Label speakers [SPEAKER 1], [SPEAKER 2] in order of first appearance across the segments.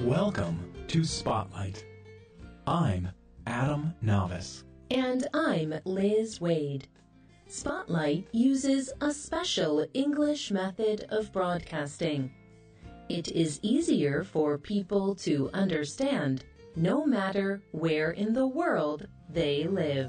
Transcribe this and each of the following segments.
[SPEAKER 1] Welcome to Spotlight. I'm Adam Navis.
[SPEAKER 2] And I'm Liz Wade. Spotlight uses a special English method of broadcasting. It is easier for people to understand, no matter where in the world they live.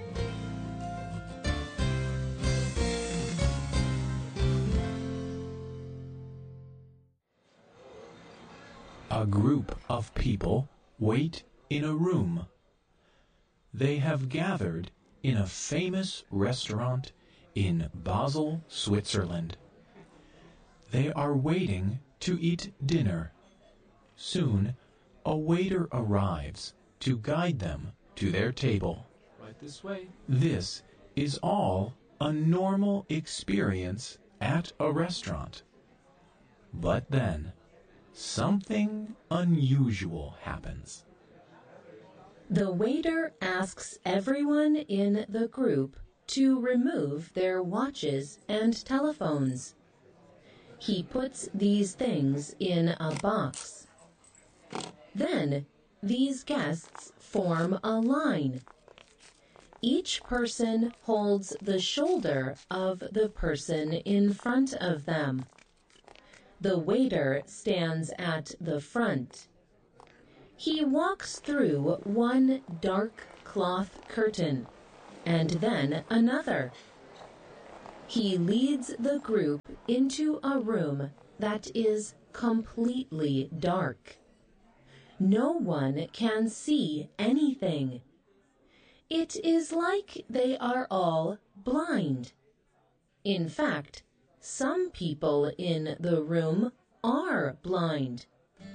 [SPEAKER 1] A group of people wait in a room. They have gathered in a famous restaurant in Basel, Switzerland. They are waiting to eat dinner. Soon, a waiter arrives to guide them to their table.
[SPEAKER 3] Right this way.
[SPEAKER 1] This is all a normal experience at a restaurant. But then, something unusual happens.
[SPEAKER 2] The waiter asks everyone in the group to remove their watches and telephones. He puts these things in a box. Then, these guests form a line. Each person holds the shoulder of the person in front of them. The waiter stands at the front. He walks through one dark cloth curtain, and then another. He leads the group into a room that is completely dark. No one can see anything. It is like they are all blind. In fact, some people in the room are blind.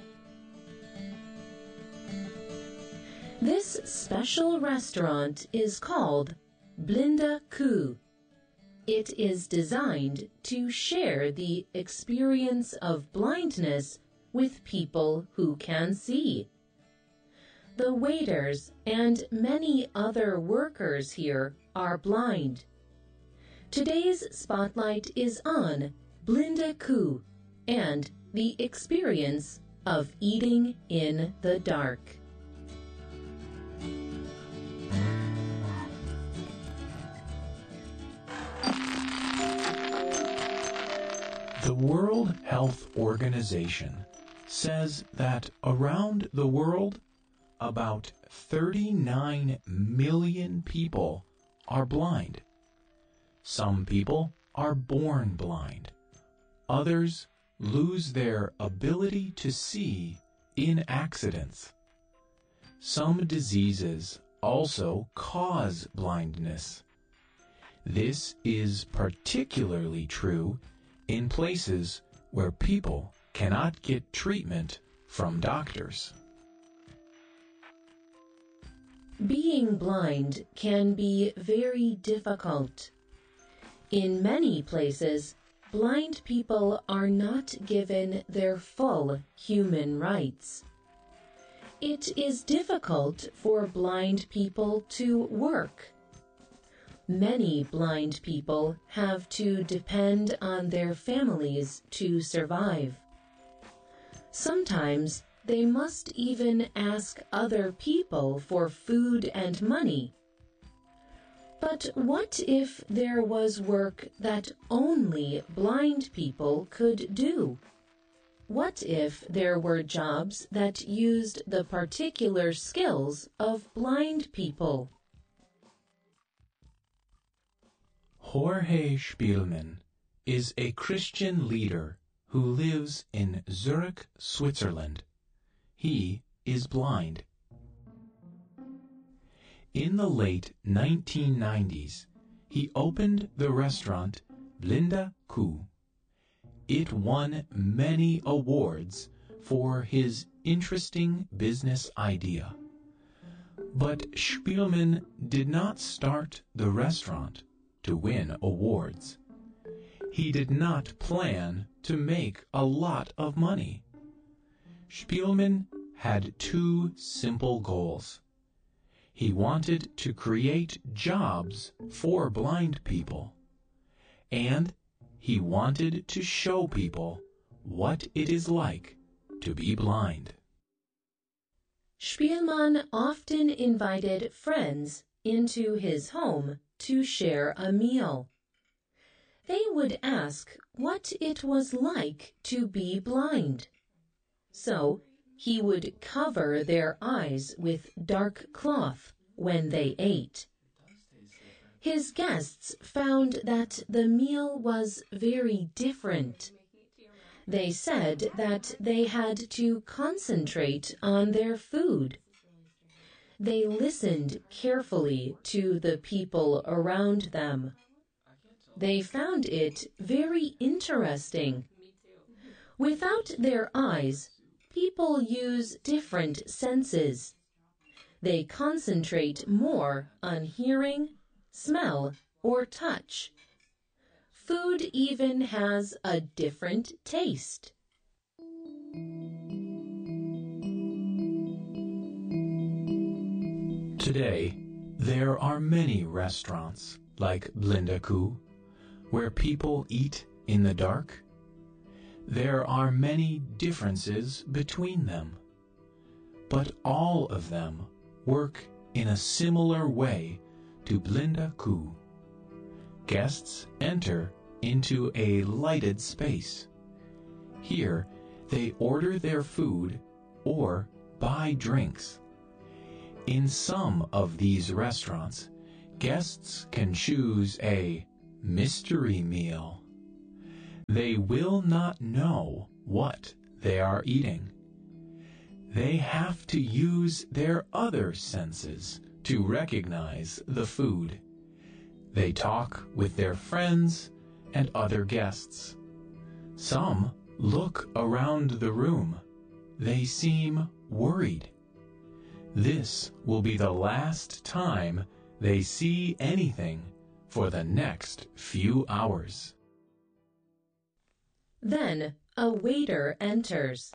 [SPEAKER 2] This special restaurant is called Blinde Kuh. It is designed to share the experience of blindness with people who can see. The waiters and many other workers here are blind. Today's spotlight is on Blinde Kuh and the experience of eating in the dark.
[SPEAKER 1] The World Health Organization says that around the world, about 39 million people are blind. Some people are born blind. Others lose their ability to see in accidents. Some diseases also cause blindness. This is particularly true in places where people cannot get treatment from doctors.
[SPEAKER 2] Being blind can be very difficult. In many places, blind people are not given their full human rights. It is difficult for blind people to work. Many blind people have to depend on their families to survive. Sometimes they must even ask other people for food and money. But what if there was work that only blind people could do? What if there were jobs that used the particular skills of blind people?
[SPEAKER 1] Jorge Spielmann is a Christian leader who lives in Zurich, Switzerland. He is blind. In the late 1990s, he opened the restaurant Blinde Kuh. It won many awards for his interesting business idea. But Spielmann did not start the restaurant to win awards. He did not plan to make a lot of money. Spielmann had two simple goals. He wanted to create jobs for blind people, and he wanted to show people what it is like to be blind.
[SPEAKER 2] Spielmann often invited friends into his home to share a meal. They would ask what it was like to be blind. So he would cover their eyes with dark cloth when they ate. His guests found that the meal was very different. They said that they had to concentrate on their food. They listened carefully to the people around them. They found it very interesting. Without their eyes, people use different senses. They concentrate more on hearing, smell, or touch. Food even has a different taste.
[SPEAKER 1] Today, there are many restaurants like Blindekoe, where people eat in the dark. There are many differences between them, but all of them work in a similar way to Blindekoe. Guests enter into a lighted space. Here, they order their food or buy drinks. In some of these restaurants, guests can choose a mystery meal. They will not know what they are eating. They have to use their other senses to recognize the food. They talk with their friends and other guests. Some look around the room. They seem worried. This will be the last time they see anything for the next few hours.
[SPEAKER 2] Then a waiter enters.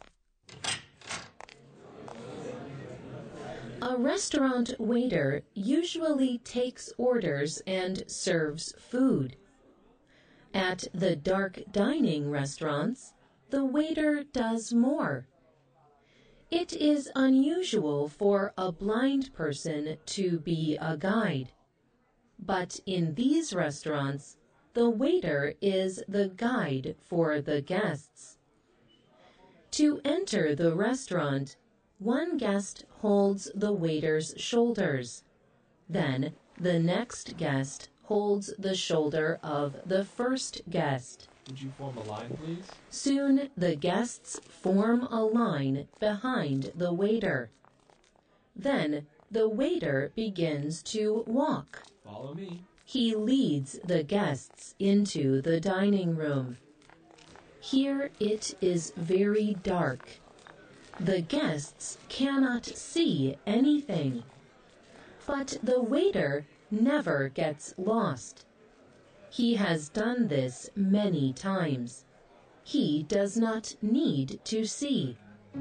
[SPEAKER 2] A restaurant waiter usually takes orders and serves food. At the dark dining restaurants, the waiter does more. It is unusual for a blind person to be a guide. But in these restaurants, the waiter is the guide for the guests. To enter the restaurant, one guest holds the waiter's shoulders. Then the next guest holds the shoulder of the first guest.
[SPEAKER 1] Would you form a line, please?
[SPEAKER 2] Soon the guests form a line behind the waiter. Then the waiter begins to walk.
[SPEAKER 1] Follow me.
[SPEAKER 2] He leads the guests into the dining room. Here it is very dark. The guests cannot see anything. But the waiter never gets lost. He has done this many times. He does not need to see.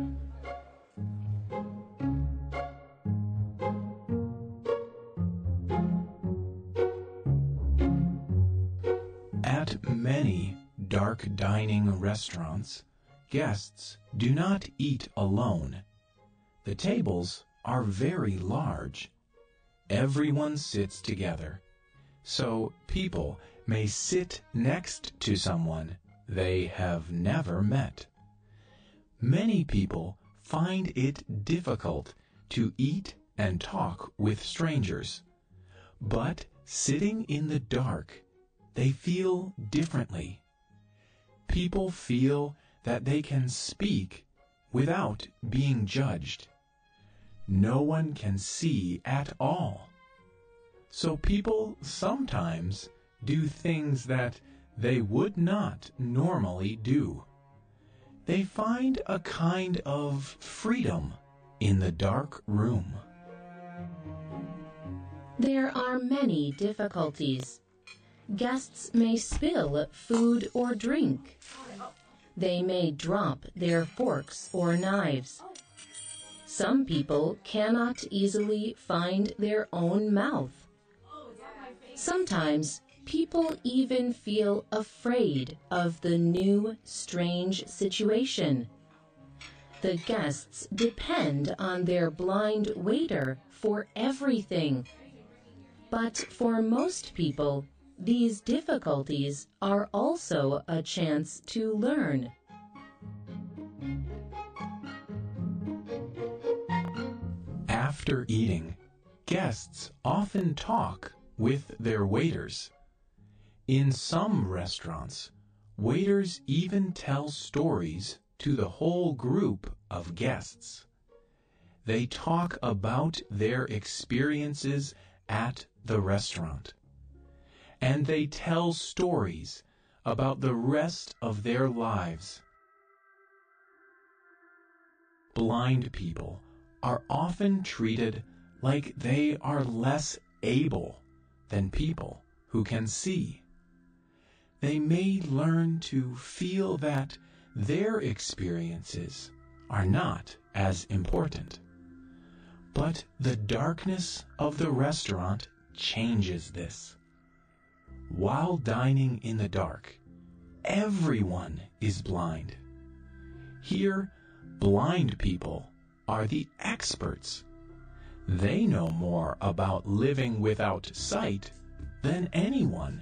[SPEAKER 1] At many dark dining restaurants, guests do not eat alone. The tables are very large. Everyone sits together, so people may sit next to someone they have never met. Many people find it difficult to eat and talk with strangers, but sitting in the dark, they feel differently. People feel that they can speak without being judged. No one can see at all. So people sometimes do things that they would not normally do. They find a kind of freedom in the dark room.
[SPEAKER 2] There are many difficulties. Guests may spill food or drink. They may drop their forks or knives. Some people cannot easily find their own mouth. Sometimes people even feel afraid of the new, strange situation. The guests depend on their blind waiter for everything. But for most people, these difficulties are also a chance to learn.
[SPEAKER 1] After eating, guests often talk with their waiters. In some restaurants, waiters even tell stories to the whole group of guests. They talk about their experiences at the restaurant, and they tell stories about the rest of their lives. Blind people are often treated like they are less able than people who can see. They may learn to feel that their experiences are not as important. But the darkness of the restaurant changes this. While dining in the dark, everyone is blind. Here, blind people are the experts. They know more about living without sight than anyone.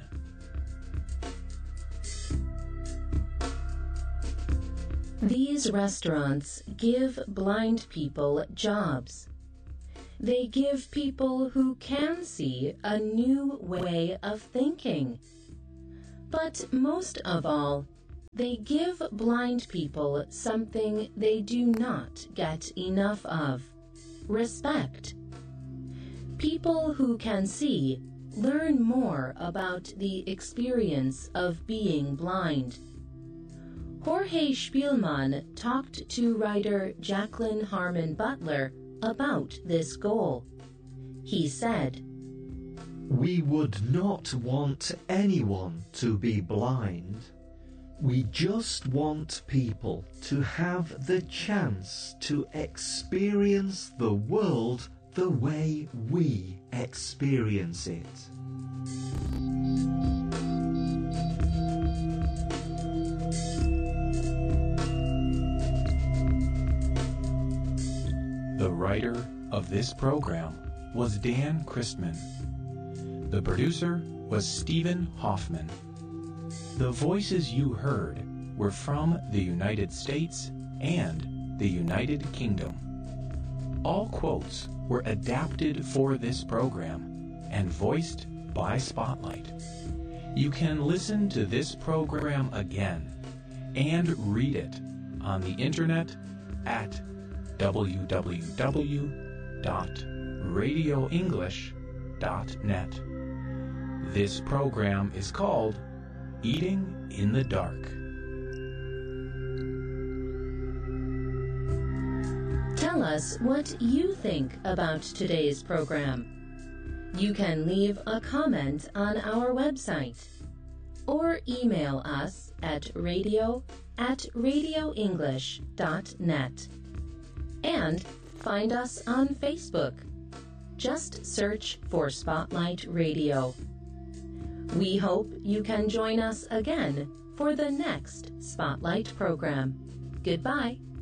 [SPEAKER 2] These restaurants give blind people jobs. They give people who can see a new way of thinking. But most of all, they give blind people something they do not get enough of: respect. People who can see learn more about the experience of being blind. Jorge Spielmann talked to writer Jacqueline Harmon Butler about this goal. He said,
[SPEAKER 3] "We would not want anyone to be blind. We just want people to have the chance to experience the world the way we experience it."
[SPEAKER 1] The writer of this program was Dan Christman. The producer was Stephen Hoffman. The voices you heard were from the United States and the United Kingdom. All quotes were adapted for this program and voiced by Spotlight. You can listen to this program again and read it on the internet at www.radioenglish.net. This program is called Eating in the Dark.
[SPEAKER 2] Tell us what you think about today's program. You can leave a comment on our website or email us at radio@radioenglish.net. And find us on Facebook. Just search for Spotlight Radio. We hope you can join us again for the next Spotlight program. Goodbye.